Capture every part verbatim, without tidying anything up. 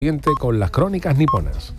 Siguiente con las crónicas niponas.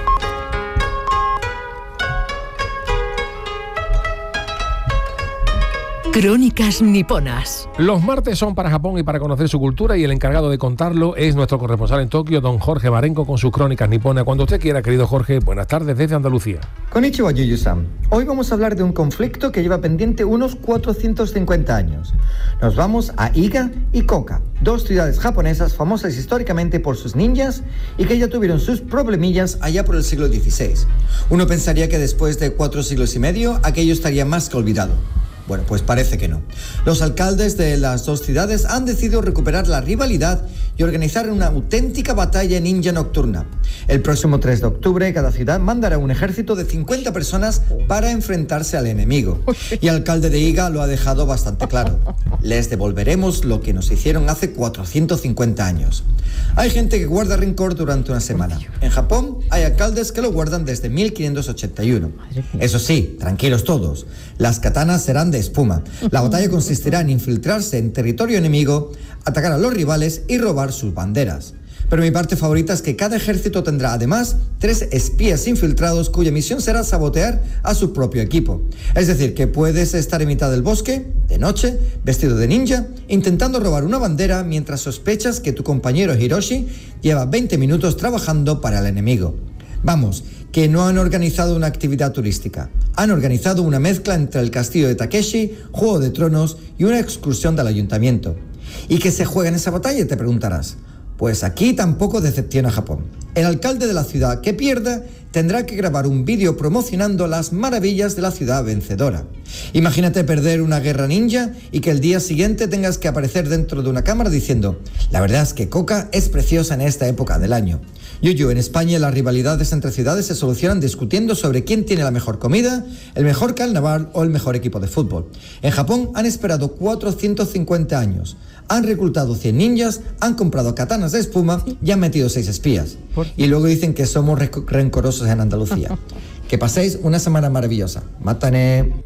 Crónicas niponas. Los martes son para Japón y para conocer su cultura, y el encargado de contarlo es nuestro corresponsal en Tokio, don Jorge Marenco, con sus crónicas niponas. Cuando usted quiera, querido Jorge, buenas tardes desde Andalucía. Konnichiwa, Yuyu-san. Hoy vamos a hablar de un conflicto que lleva pendiente unos cuatrocientos cincuenta años. Nos vamos a Iga y Koka, dos ciudades japonesas famosas históricamente por sus ninjas y que ya tuvieron sus problemillas allá por el siglo dieciséis. Uno pensaría que después de cuatro siglos y medio aquello estaría más que olvidado. Bueno, pues parece que no. Los alcaldes de las dos ciudades han decidido recuperar la rivalidad y organizar una auténtica batalla ninja nocturna. El próximo tres de octubre, cada ciudad mandará un ejército de cincuenta personas para enfrentarse al enemigo. Y el alcalde de Iga lo ha dejado bastante claro. Les devolveremos lo que nos hicieron hace cuatrocientos cincuenta años. Hay gente que guarda rencor durante una semana. En Japón hay alcaldes que lo guardan desde mil quinientos ochenta y uno. Eso sí, tranquilos todos. Las katanas serán de espuma. La batalla consistirá en infiltrarse en territorio enemigo, atacar a los rivales y robar sus banderas. Pero mi parte favorita es que cada ejército tendrá además tres espías infiltrados cuya misión será sabotear a su propio equipo. Es decir, que puedes estar en mitad del bosque, de noche, vestido de ninja, intentando robar una bandera mientras sospechas que tu compañero Hiroshi lleva veinte minutos trabajando para el enemigo. Vamos, que no han organizado una actividad turística. Han organizado una mezcla entre el castillo de Takeshi, Juego de Tronos y una excursión del ayuntamiento. ¿Y qué se juega en esa batalla?, te preguntarás. Pues aquí tampoco decepciona Japón. El alcalde de la ciudad que pierda tendrá que grabar un vídeo promocionando las maravillas de la ciudad vencedora. Imagínate perder una guerra ninja y que el día siguiente tengas que aparecer dentro de una cámara diciendo: la verdad es que Koka es preciosa en esta época del año. Yuyu, en España las rivalidades entre ciudades se solucionan discutiendo sobre quién tiene la mejor comida, el mejor carnaval o el mejor equipo de fútbol. En Japón han esperado cuatrocientos cincuenta años, han reclutado cien ninjas, han comprado katanas de espuma y han metido seis espías. Y luego dicen que somos rencorosos en Andalucía. Que paséis una semana maravillosa. Mátane.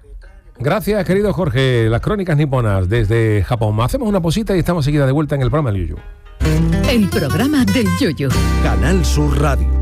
Gracias, querido Jorge. Las crónicas niponas desde Japón. Hacemos una posita y estamos seguida de vuelta en el programa del Yuyu. El programa del Yuyu. Canal Sur Radio.